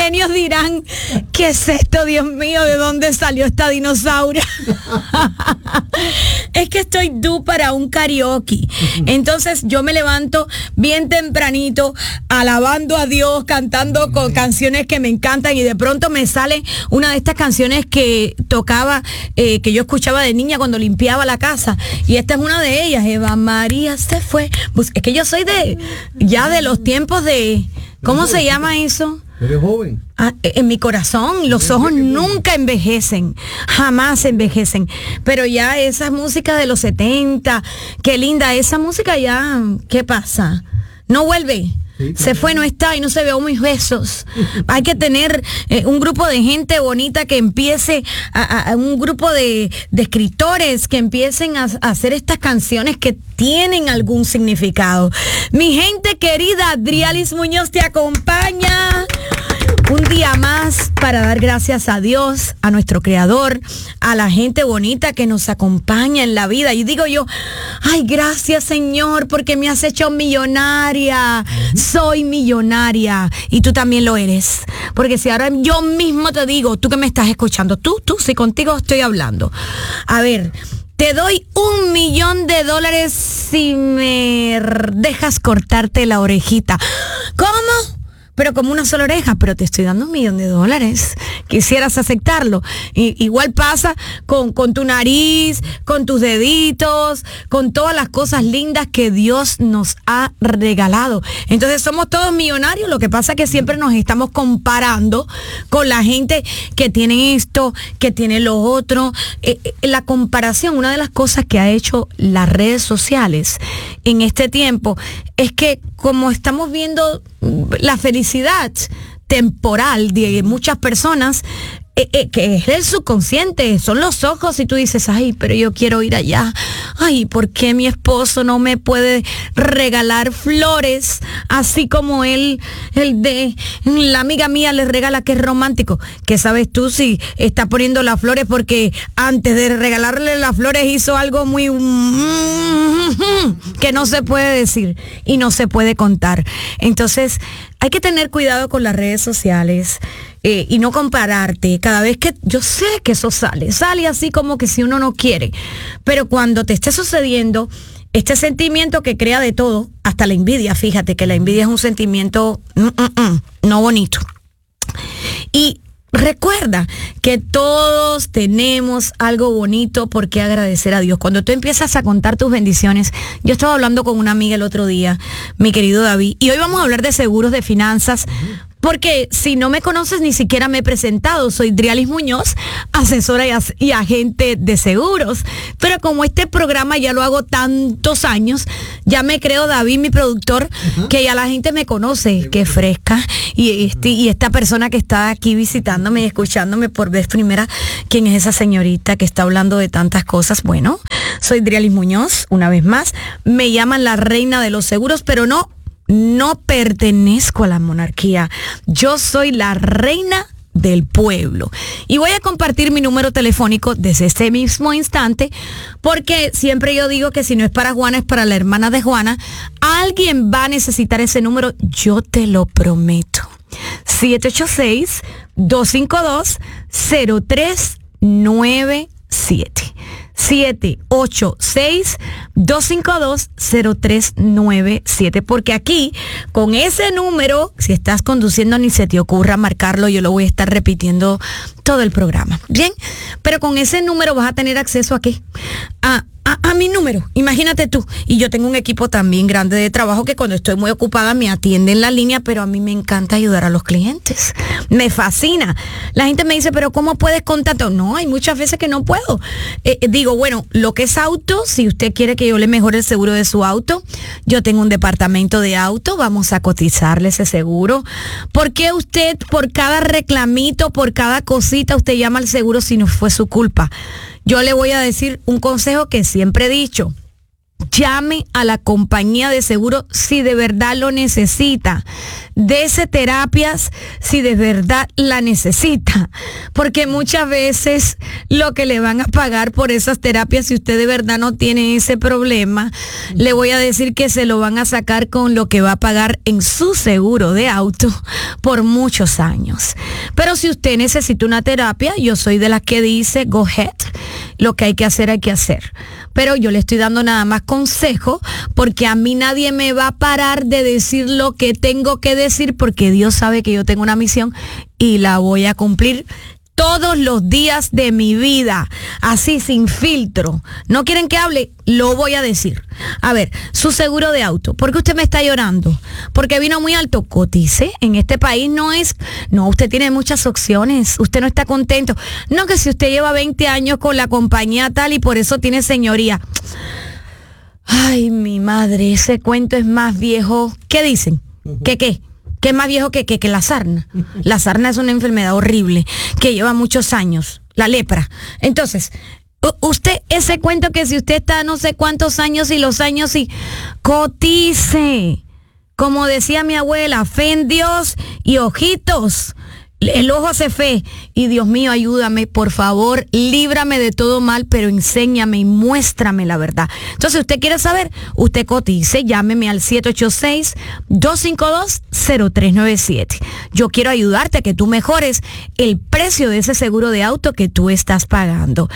genios dirán, ¿qué es esto, Dios mío? ¿De dónde salió esta dinosauria? Es que estoy due para un karaoke. Entonces yo me levanto bien tempranito, alabando a Dios, cantando con canciones que me encantan, y de pronto me sale una de estas canciones que tocaba, que yo escuchaba de niña cuando limpiaba la casa, y esta es una de ellas. Eva María se fue. Pues es que yo soy de los tiempos de, ¿cómo se llama eso? ¿Eres joven? En mi corazón los ojos nunca envejecen, jamás envejecen, pero ya esa música de los 70, qué linda, esa música ya, ¿qué pasa? No vuelve. Sí, se fue, no está, y no se veo mis besos. Hay que tener un grupo de gente bonita que empiece, a un grupo de escritores que empiecen a hacer estas canciones que tienen algún significado. Mi gente querida, Adrialis Muñoz te acompaña un día más para dar gracias a Dios, a nuestro Creador, a la gente bonita que nos acompaña en la vida. Y digo yo, ay, gracias, Señor, porque me has hecho millonaria. Soy millonaria y tú también lo eres. Porque si ahora yo mismo te digo, tú que me estás escuchando, tú, si contigo estoy hablando. A ver, te doy $1 millón si me dejas cortarte la orejita. ¿Cómo? Pero como una sola oreja, pero te estoy dando $1 millón. Quisieras aceptarlo. Igual pasa con tu nariz, con tus deditos, con todas las cosas lindas que Dios nos ha regalado. Entonces somos todos millonarios. Lo que pasa es que siempre nos estamos comparando con la gente que tiene esto, que tiene lo otro. La comparación, una de las cosas que ha hecho las redes sociales en este tiempo, es que como estamos viendo la felicidad temporal de muchas personas, que es el subconsciente, son los ojos, y tú dices, ay, pero yo quiero ir allá. Ay, ¿por qué mi esposo no me puede regalar flores así como él, el de la amiga mía le regala, que es romántico? ¿Qué sabes tú si está poniendo las flores porque antes de regalarle las flores hizo algo muy que no se puede decir y no se puede contar? Entonces hay que tener cuidado con las redes sociales y no compararte. Cada vez que yo sé que eso sale así como que si uno no quiere, pero cuando te esté sucediendo este sentimiento que crea de todo, hasta la envidia, fíjate que la envidia es un sentimiento no bonito. Y recuerda que todos tenemos algo bonito por qué agradecer a Dios. Cuando tú empiezas a contar tus bendiciones, yo estaba hablando con una amiga el otro día, mi querido David, y hoy vamos a hablar de seguros, de finanzas, porque si no me conoces, ni siquiera me he presentado. Soy Drialis Muñoz, asesora y agente de seguros. Pero como este programa ya lo hago tantos años, ya me creo, David, mi productor, que ya la gente me conoce, que fresca. Y esta persona que está aquí visitándome y escuchándome por vez primera, ¿quién es esa señorita que está hablando de tantas cosas? Bueno, soy Drialis Muñoz, una vez más. Me llaman la reina de los seguros, pero no pertenezco a la monarquía. Yo soy la reina del pueblo. Y voy a compartir mi número telefónico desde este mismo instante, porque siempre yo digo que si no es para Juana, es para la hermana de Juana. Alguien va a necesitar ese número, yo te lo prometo. 786-252-0397. 786-252-0397, porque aquí, con ese número, si estás conduciendo, ni se te ocurra marcarlo, yo lo voy a estar repitiendo todo el programa, ¿bien? Pero con ese número vas a tener acceso ¿a qué? A mi número, imagínate tú. Y yo tengo un equipo también grande de trabajo que cuando estoy muy ocupada me atiende en la línea, pero a mí me encanta ayudar a los clientes. Me fascina. La gente me dice, pero ¿cómo puedes contactar? No, hay muchas veces que no puedo. Digo, bueno, lo que es auto, si usted quiere que yo le mejore el seguro de su auto, yo tengo un departamento de auto, vamos a cotizarle ese seguro. ¿Por qué usted, por cada reclamito, por cada cosita, usted llama al seguro si no fue su culpa? Yo le voy a decir un consejo que siempre he dicho. llame a la compañía de seguro si de verdad lo necesita. Dese terapias si de verdad la necesita. Porque muchas veces lo que le van a pagar por esas terapias, si usted de verdad no tiene ese problema, le voy a decir que se lo van a sacar con lo que va a pagar en su seguro de auto por muchos años. Pero si usted necesita una terapia, yo soy de las que dice, go ahead. Lo que hay que hacer, hay que hacer. Pero yo le estoy dando nada más consejo, porque a mí nadie me va a parar de decir lo que tengo que decir, porque Dios sabe que yo tengo una misión y la voy a cumplir todos los días de mi vida, así sin filtro. ¿No quieren que hable? Lo voy a decir. A ver, su seguro de auto. ¿Por qué usted me está llorando? Porque vino muy alto. Cotice. En este país no, usted tiene muchas opciones. Usted no está contento. No, que si usted lleva 20 años con la compañía tal y por eso tiene señoría. Ay, mi madre, ese cuento es más viejo. ¿Qué dicen? ¿Qué? Que es más viejo que la sarna. La sarna es una enfermedad horrible que lleva muchos años, la lepra. Entonces, usted, ese cuento que si usted está no sé cuántos años y los años y cotice. Como decía mi abuela, fe en Dios y ojitos. El ojo hace fe. Y Dios mío, ayúdame, por favor, líbrame de todo mal, pero enséñame y muéstrame la verdad. Entonces, usted quiere saber, usted cotice, llámeme al 786-252-0397. Yo quiero ayudarte a que tú mejores el precio de ese seguro de auto que tú estás pagando.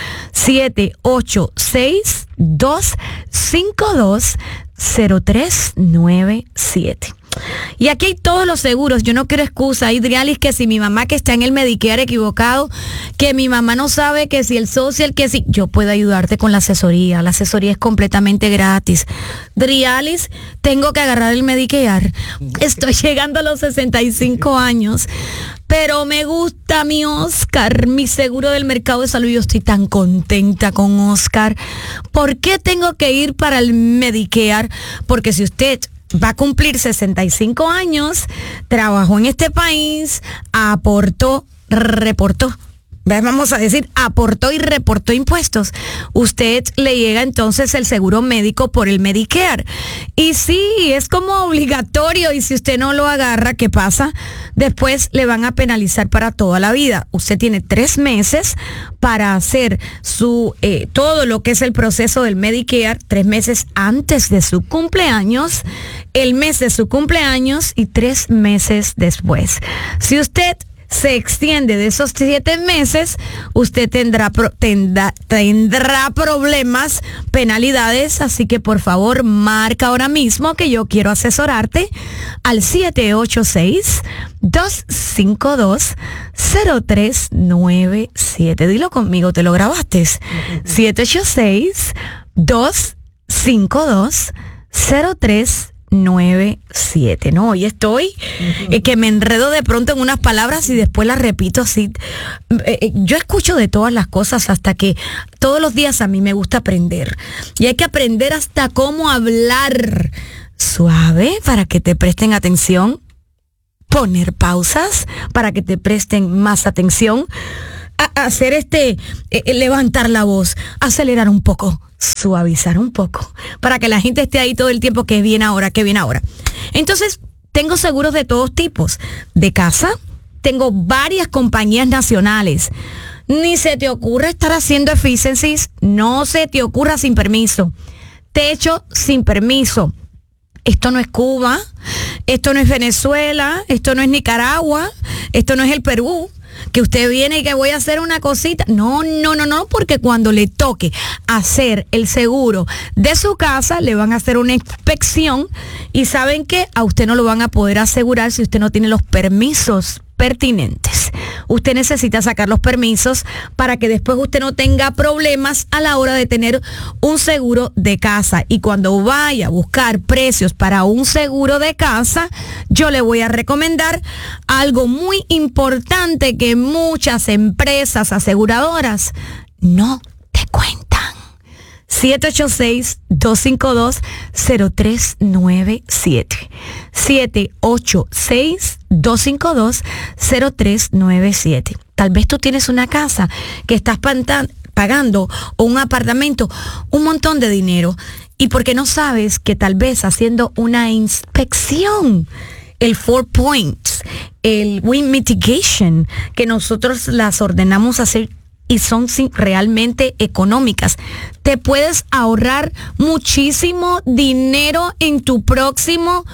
786-252-0397. Y aquí hay todos los seguros, yo no quiero excusa. Hay Drialis, que si mi mamá que está en el Medicare equivocado, que mi mamá no sabe, que si el social, que si... Yo puedo ayudarte con la asesoría es completamente gratis. Drialis, tengo que agarrar el Medicare. Estoy llegando a los 65 años. Pero me gusta mi Oscar, mi seguro del mercado de salud. Yo estoy tan contenta con Oscar. ¿Por qué tengo que ir para el Medicare? Porque si usted va a cumplir 65 años, trabajó en este país, aportó, reportó. Vamos a decir, aportó y reportó impuestos. Usted le llega entonces el seguro médico por el Medicare. Y sí, es como obligatorio, y si usted no lo agarra, ¿qué pasa? Después le van a penalizar para toda la vida. Usted tiene 3 meses para hacer todo lo que es el proceso del Medicare, 3 meses antes de su cumpleaños, el mes de su cumpleaños y 3 meses después. Si usted se extiende de esos 7 meses, usted tendrá problemas, penalidades, así que por favor marca ahora mismo que yo quiero asesorarte al 786-252-0397. Dilo conmigo, ¿te lo grabaste? 786-252-0397. 97, ¿no? Hoy estoy que me enredo de pronto en unas palabras y después las repito así. Yo escucho de todas las cosas, hasta que todos los días a mí me gusta aprender. Y hay que aprender hasta cómo hablar suave para que te presten atención, poner pausas para que te presten más atención, hacer levantar la voz, acelerar un poco, suavizar un poco, para que la gente esté ahí todo el tiempo, que viene ahora, que viene ahora. Entonces, tengo seguros de todos tipos. De casa, tengo varias compañías nacionales. Ni se te ocurra estar haciendo efficiencies, no se te ocurra sin permiso. Techo sin permiso. Esto no es Cuba, esto no es Venezuela, esto no es Nicaragua, esto no es el Perú, que usted viene y que voy a hacer una cosita. No, porque cuando le toque hacer el seguro de su casa, le van a hacer una inspección y saben que a usted no lo van a poder asegurar si usted no tiene los permisos pertinentes. Usted necesita sacar los permisos para que después usted no tenga problemas a la hora de tener un seguro de casa. Y cuando vaya a buscar precios para un seguro de casa, yo le voy a recomendar algo muy importante que muchas empresas aseguradoras no te cuentan. 786-252-0397. 786-252-0397. Tal vez tú tienes una casa que estás pagando, o un apartamento, un montón de dinero, Y porque no sabes que tal vez haciendo una inspección, el 4 points, el wind mitigation, que nosotros las ordenamos hacer y son realmente económicas, te puedes ahorrar muchísimo dinero en tu próxima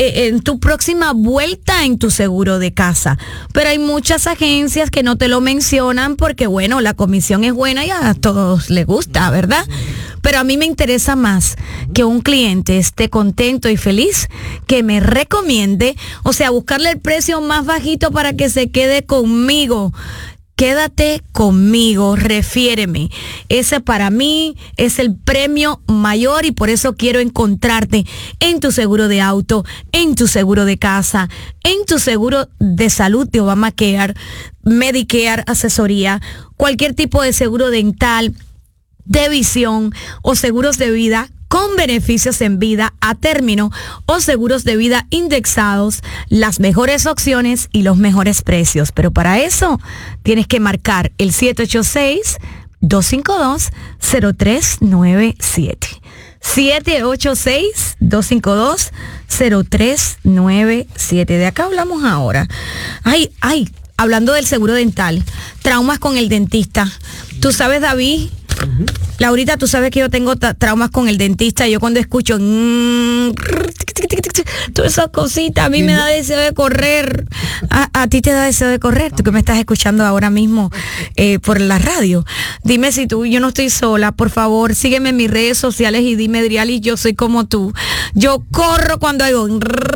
vuelta en tu seguro de casa. Pero hay muchas agencias que no te lo mencionan porque, bueno, la comisión es buena y a todos les gusta, ¿verdad? Pero a mí me interesa más que un cliente esté contento y feliz, que me recomiende, o sea, buscarle el precio más bajito para que se quede conmigo. Quédate conmigo, refiéreme. Ese para mí es el premio mayor y por eso quiero encontrarte en tu seguro de auto, en tu seguro de casa, en tu seguro de salud de Obamacare, Medicare, asesoría, cualquier tipo de seguro dental, de visión o seguros de vida con beneficios en vida a término o seguros de vida indexados, las mejores opciones y los mejores precios. Pero para eso tienes que marcar el 786-252-0397. 786-252-0397. De acá hablamos ahora. Hablando del seguro dental, traumas con el dentista. Tú sabes, David, Laurita, tú sabes que yo tengo traumas con el dentista. Yo cuando escucho todas esas cositas, a mí me da deseo de correr. A ti te da deseo de correr, tú que me estás escuchando ahora mismo por la radio. Dime si yo no estoy sola, por favor, sígueme en mis redes sociales y dime, Drialis, yo soy como tú. Yo corro cuando hago...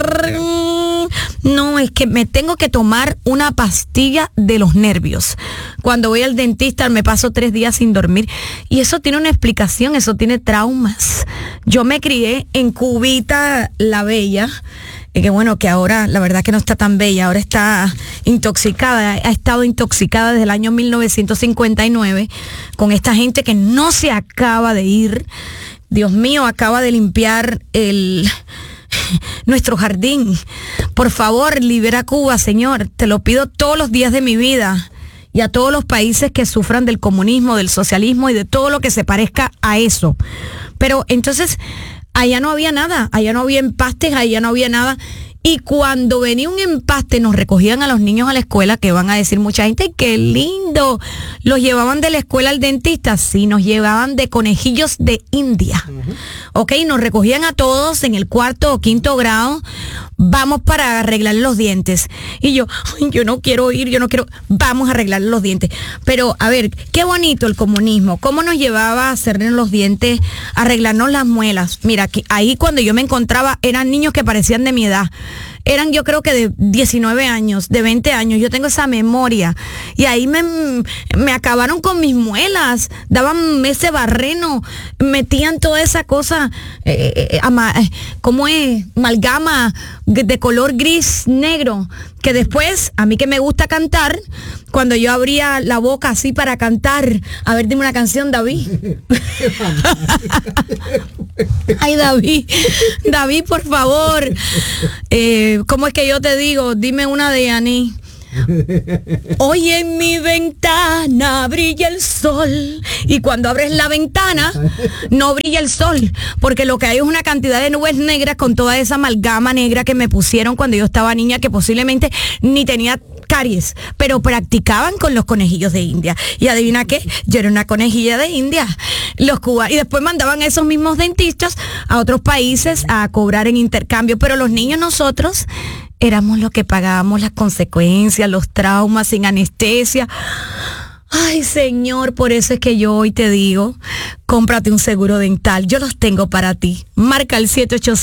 No, es que me tengo que tomar una pastilla de los nervios. Cuando voy al dentista me paso 3 días sin dormir. Y eso tiene una explicación, eso tiene traumas. Yo me crié en Cubita la Bella, que bueno, que ahora la verdad que no está tan bella, ahora está intoxicada, ha estado intoxicada desde el año 1959 con esta gente que no se acaba de ir. Dios mío, acaba de limpiar nuestro jardín. Por favor, libera Cuba, Señor. Te lo pido todos los días de mi vida. Y a todos los países que sufran del comunismo, del socialismo y de todo lo que se parezca a eso. Pero entonces, allá no había nada. Allá no había empastes, allá no había nada. Y cuando venía un empaste, nos recogían a los niños a la escuela, que van a decir mucha gente, ¡qué lindo! ¿Los llevaban de la escuela al dentista? Sí, nos llevaban de conejillos de India. Ok, nos recogían a todos en el 4º o 5º grado, vamos para arreglar los dientes. Y yo no quiero ir, vamos a arreglar los dientes. Pero, a ver, qué bonito el comunismo, cómo nos llevaba a hacernos los dientes, a arreglarnos las muelas. Mira, ahí cuando yo me encontraba, eran niños que parecían de mi edad. Eran yo creo que de 19 años, de 20 años, yo tengo esa memoria. Y ahí me acabaron con mis muelas, daban ese barreno, metían toda esa cosa, ¿cómo es? Amalgama de color gris negro, que después, a mí que me gusta cantar, cuando yo abría la boca así para cantar, a ver, dime una canción, David. Ay, David, por favor. ¿Cómo es que yo te digo? Dime una de Ani. Hoy en mi ventana brilla el sol. Y cuando abres la ventana no brilla el sol, porque lo que hay es una cantidad de nubes negras con toda esa amalgama negra que me pusieron cuando yo estaba niña, que posiblemente ni tenía caries, pero practicaban con los conejillos de India. Y adivina qué, yo era una conejilla de India. Los cubanos, y después mandaban a esos mismos dentistas a otros países a cobrar en intercambio, pero los niños, nosotros éramos los que pagábamos las consecuencias, los traumas sin anestesia. Ay, Señor, por eso es que yo hoy te digo, cómprate un seguro dental. Yo los tengo para ti. Marca el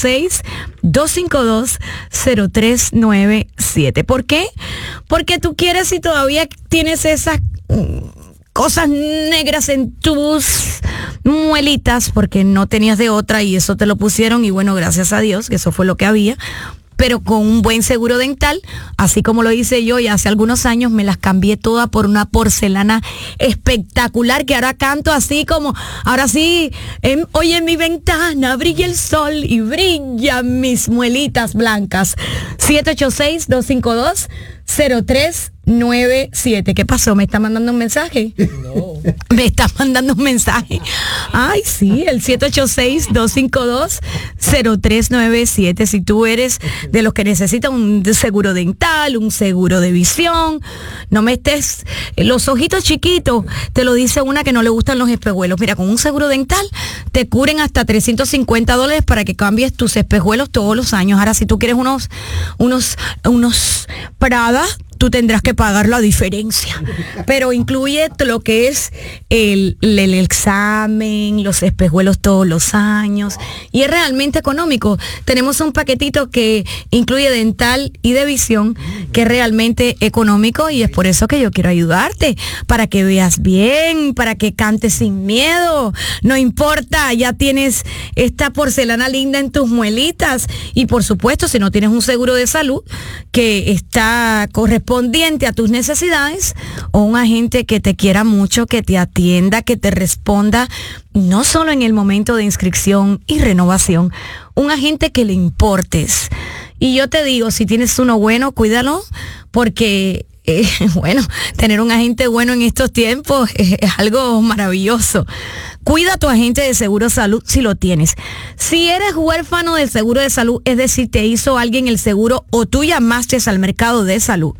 786-252-0397. ¿Por qué? Porque tú quieres, y todavía tienes esas cosas negras en tus muelitas, porque no tenías de otra y eso te lo pusieron, y bueno, gracias a Dios que eso fue lo que había. Pero con un buen seguro dental, así como lo hice yo, y hace algunos años me las cambié todas por una porcelana espectacular, que ahora canto así como, ahora sí, hoy en mi ventana brilla el sol y brillan mis muelitas blancas. 786-252-0397. ¿Qué pasó? ¿Me está mandando un mensaje? No. Me está mandando un mensaje. Ay, sí, el 786-252-0397. Si tú eres de los que necesitan un seguro dental, un seguro de visión, no me estés... Los ojitos chiquitos, te lo dice una que no le gustan los espejuelos. Mira, con un seguro dental te cubren hasta $350 para que cambies tus espejuelos todos los años. Ahora, si tú quieres unos Prada, tú tendrás que pagar la diferencia. Pero incluye lo que es el examen, los espejuelos todos los años. Y es realmente económico. Tenemos un paquetito que incluye dental y de visión, que es realmente económico, y es por eso que yo quiero ayudarte, para que veas bien, para que cantes sin miedo. No importa, ya tienes esta porcelana linda en tus muelitas. Y por supuesto, si no tienes un seguro de salud que está correspondiente a tus necesidades, o un agente que te quiera mucho, que te atienda, que te responda, no solo en el momento de inscripción y renovación, un agente que le importes. Y yo te digo, si tienes uno bueno, cuídalo, porque bueno, tener un agente bueno en estos tiempos es algo maravilloso. Cuida a tu agente de seguro de salud si lo tienes. Si eres huérfano del seguro de salud, es decir, te hizo alguien el seguro o tú llamaste al mercado de salud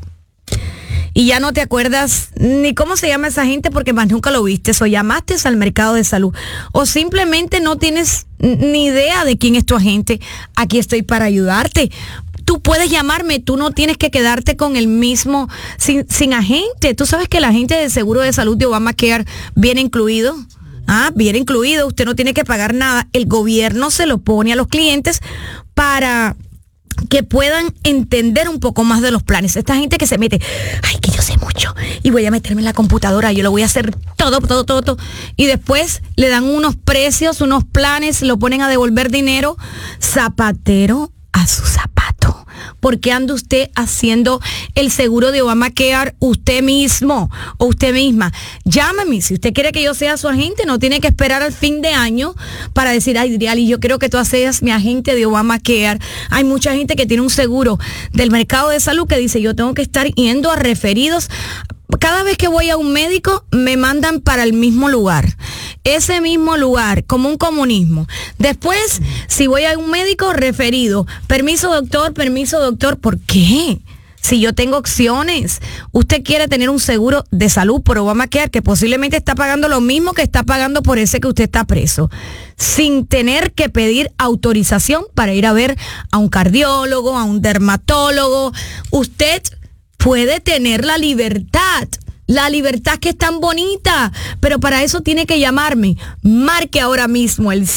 y ya no te acuerdas ni cómo se llama esa gente porque más nunca lo viste, o llamaste al mercado de salud, o simplemente no tienes ni idea de quién es tu agente, aquí estoy para ayudarte. Tú puedes llamarme, tú no tienes que quedarte con el mismo, sin agente. Tú sabes que el agente de seguro de salud de Obamacare viene incluido. Viene incluido, usted no tiene que pagar nada. El gobierno se lo pone a los clientes para que puedan entender un poco más de los planes. Esta gente que se mete, ay, que yo sé mucho y voy a meterme en la computadora, yo lo voy a hacer todo, y después le dan unos precios, unos planes, lo ponen a devolver dinero, zapatero a su zapato. ¿Por qué anda usted haciendo el seguro de Obamacare usted mismo o usted misma? Llámame, si usted quiere que yo sea su agente, no tiene que esperar al fin de año para decir, ay, Driali, yo quiero que tú seas mi agente de Obamacare. Hay mucha gente que tiene un seguro del mercado de salud que dice, yo tengo que estar yendo a referidos. Cada vez que voy a un médico, me mandan para el mismo lugar. Ese mismo lugar, como un comunismo. Después, si voy a un médico, referido. Permiso, doctor. ¿Por qué? Si yo tengo opciones. Usted quiere tener un seguro de salud por Obamacare, que posiblemente está pagando lo mismo que está pagando por ese que usted está preso, sin tener que pedir autorización para ir a ver a un cardiólogo, a un dermatólogo. Usted puede tener la libertad que es tan bonita, pero para eso tiene que llamarme. Marque ahora mismo el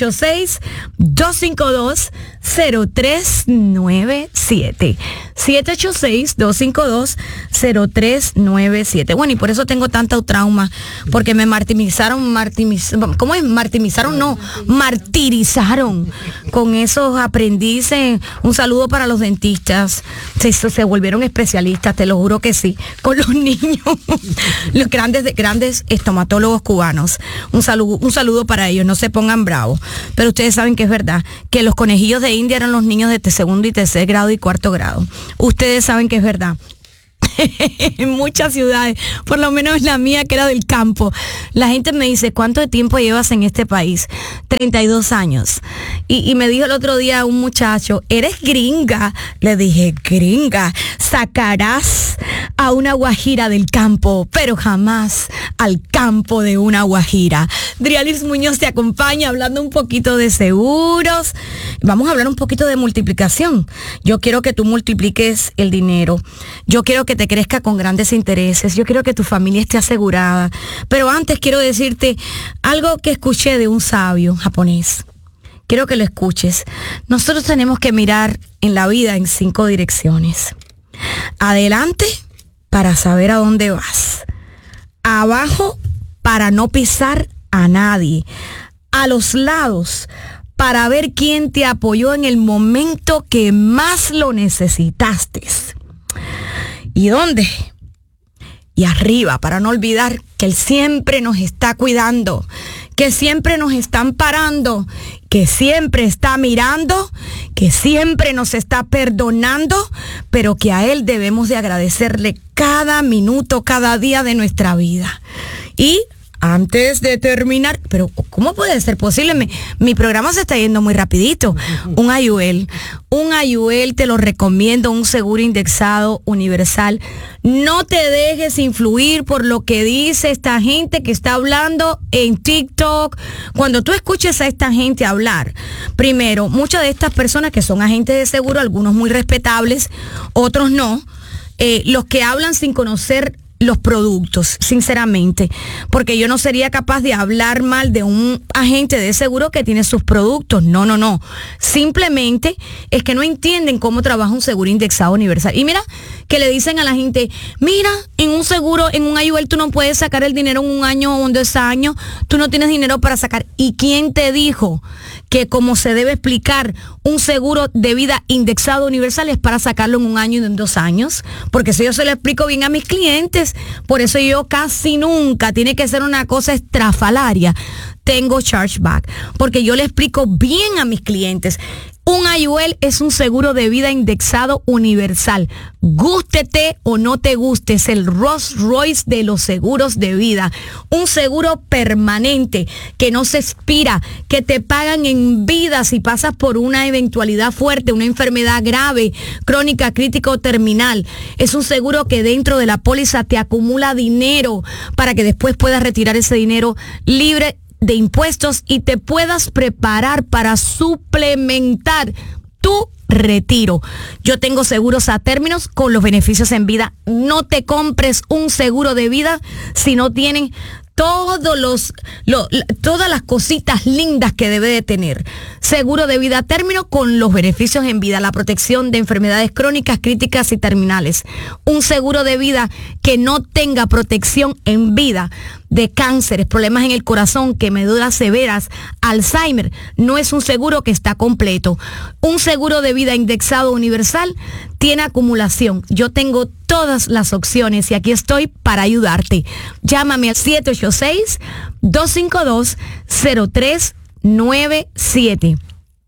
786-252-0397. 786-252-0397. Bueno, y por eso tengo tanto trauma, porque me martirizaron con esos aprendices. Un saludo para los dentistas. Se volvieron especialistas, te lo juro que sí, con los niños. Los grandes estomatólogos cubanos. Un saludo para ellos, no se pongan bravos. Pero ustedes saben que es verdad, que los conejillos de India eran los niños de segundo y tercer grado y cuarto grado. Ustedes saben que es verdad. En muchas ciudades, por lo menos la mía que era del campo, la gente me dice, ¿cuánto de tiempo llevas en este país? 32 años. Y me dijo el otro día un muchacho, ¿eres gringa? Le dije, gringa, sacarás a una guajira del campo, pero jamás al campo de una guajira. Drialis Muñoz te acompaña hablando un poquito de seguros. Vamos a hablar un poquito de multiplicación. Yo quiero que tú multipliques el dinero. Yo quiero que te crezca con grandes intereses. Yo quiero que tu familia esté asegurada. Pero antes quiero decirte algo que escuché de un sabio japonés. Quiero que lo escuches. Nosotros tenemos que mirar en la vida en 5 direcciones. Adelante, para saber a dónde vas. Abajo, para no pisar a nadie. A los lados, para ver quién te apoyó en el momento que más lo necesitaste. ¿Y dónde? Y arriba, para no olvidar que Él siempre nos está cuidando, que siempre nos están parando, que siempre está mirando, que siempre nos está perdonando, pero que a Él debemos de agradecerle cada minuto, cada día de nuestra vida. Y antes de terminar, pero ¿cómo puede ser posible? Mi programa se está yendo muy rapidito. Un Ayuel te lo recomiendo, un seguro indexado universal. No te dejes influir por lo que dice esta gente que está hablando en TikTok. Cuando tú escuches a esta gente hablar, primero, muchas de estas personas que son agentes de seguro, algunos muy respetables, otros no, los que hablan sin conocer los productos, sinceramente, porque yo no sería capaz de hablar mal de un agente de seguro que tiene sus productos. No. Simplemente es que no entienden cómo trabaja un seguro indexado universal. Y mira, que le dicen a la gente, mira, en un seguro, en un Ayuel tú no puedes sacar el dinero en un año o en 2 años, tú no tienes dinero para sacar. ¿Y quién te dijo que como se debe explicar, un seguro de vida indexado universal es para sacarlo en un año y en 2 años? Porque eso yo se lo explico bien a mis clientes. Por eso yo casi nunca, tiene que ser una cosa estrafalaria, tengo chargeback, porque yo le explico bien a mis clientes. Un Ayuel es un seguro de vida indexado universal. Gústete o no te guste, es el Rolls Royce de los seguros de vida. Un seguro permanente que no se expira, que te pagan en vida si pasas por una eventualidad fuerte, una enfermedad grave, crónica, crítica o terminal. Es un seguro que dentro de la póliza te acumula dinero para que después puedas retirar ese dinero libre de impuestos y te puedas preparar para suplementar tu retiro. Yo tengo seguros a términos con los beneficios en vida. No te compres un seguro de vida si no tienen todas las cositas lindas que debe de tener. Seguro de vida a término con los beneficios en vida, la protección de enfermedades crónicas, críticas y terminales. Un seguro de vida que no tenga protección en vida de cánceres, problemas en el corazón, quemaduras severas, Alzheimer, no es un seguro que está completo. Un seguro de vida indexado universal tiene acumulación. Yo tengo todas las opciones y aquí estoy para ayudarte. Llámame al 786-252-0397.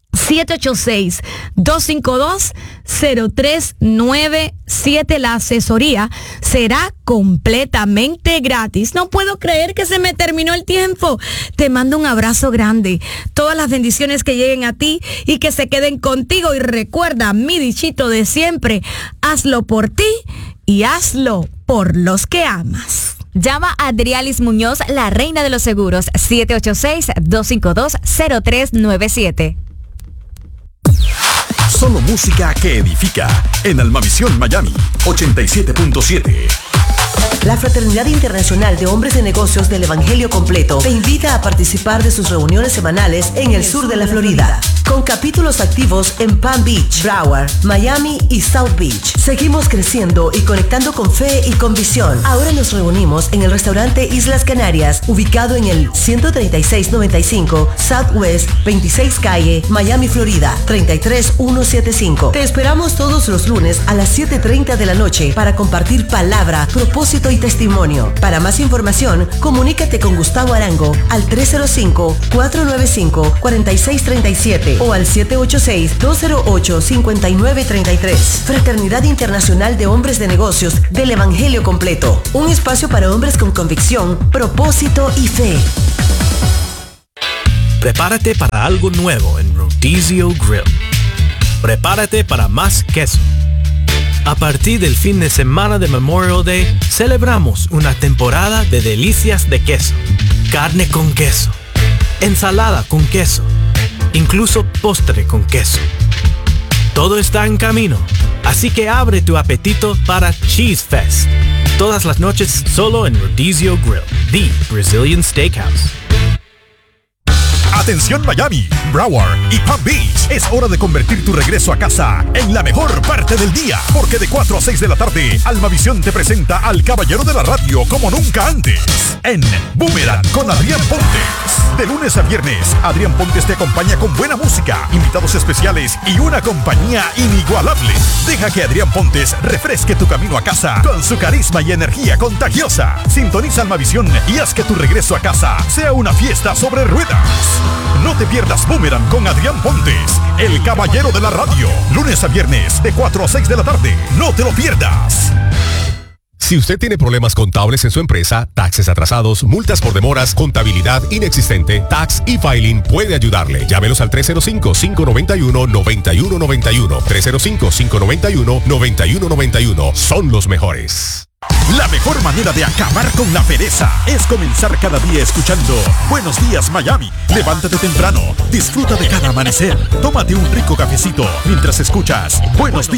786-252-0397. La asesoría será completamente gratis. No puedo creer que se me terminó el tiempo. Te mando un abrazo grande. Todas las bendiciones que lleguen a ti y que se queden contigo. Y recuerda mi dichito de siempre: hazlo por ti y hazlo por los que amas. Llama a Adrialis Muñoz, la reina de los seguros, 786-252-0397. Solo música que edifica en Almavisión Miami 87.7. La Fraternidad Internacional de Hombres de Negocios del Evangelio Completo te invita a participar de sus reuniones semanales en el sur de la Florida, con capítulos activos en Palm Beach, Broward, Miami y South Beach. Seguimos creciendo y conectando con fe y con visión. Ahora nos reunimos en el restaurante Islas Canarias, ubicado en el 13695 Southwest 26 Calle, Miami, Florida, 33175. Te esperamos todos los lunes a las 7:30 de la noche para compartir palabra, propósito y testimonio. Para más información, comunícate con Gustavo Arango al 305-495-4637 o al 786-208-5933. Fraternidad Internacional de Hombres de Negocios del Evangelio Completo. Un espacio para hombres con convicción, propósito y fe. Prepárate para algo nuevo en Rodizio Grill. Prepárate para más queso. A partir del fin de semana de Memorial Day, celebramos una temporada de delicias de queso. Carne con queso, ensalada con queso, incluso postre con queso. Todo está en camino, así que abre tu apetito para Cheese Fest. Todas las noches solo en Rodizio Grill, the Brazilian Steakhouse. Atención Miami, Broward y Palm Beach. Es hora de convertir tu regreso a casa en la mejor parte del día. Porque de 4 a 6 de la tarde, Almavisión te presenta al caballero de la radio como nunca antes. En Boomerang con Adrián Pontes. De lunes a viernes, Adrián Pontes te acompaña con buena música, invitados especiales y una compañía inigualable. Deja que Adrián Pontes refresque tu camino a casa con su carisma y energía contagiosa. Sintoniza Almavisión y haz que tu regreso a casa sea una fiesta sobre ruedas. No te pierdas Boomerang con Adrián Pontes, el caballero de la radio. Lunes a viernes de 4 a 6 de la tarde. No te lo pierdas. Si usted tiene problemas contables en su empresa, taxes atrasados, multas por demoras, contabilidad inexistente, Tax e-Filing puede ayudarle. Llámelos al 305-591-9191. 305-591-9191. Son los mejores. La mejor manera de acabar con la pereza es comenzar cada día escuchando Buenos Días Miami. Levántate temprano, disfruta de cada amanecer, tómate un rico cafecito mientras escuchas Buenos Días